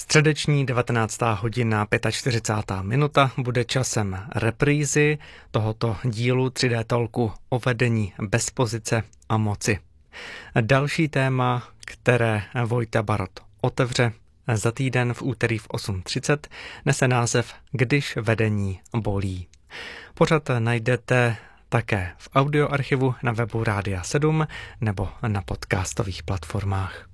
Středeční 19. hodina 45. minuta bude časem reprízy tohoto dílu 3D Talku o vedení bez pozice a moci. Další téma, které Vojta Barot otevře za týden v úterý v 8:30, nese název Když vedení bolí. Pořad najdete také v audioarchivu na webu Rádia 7 nebo na podcastových platformách.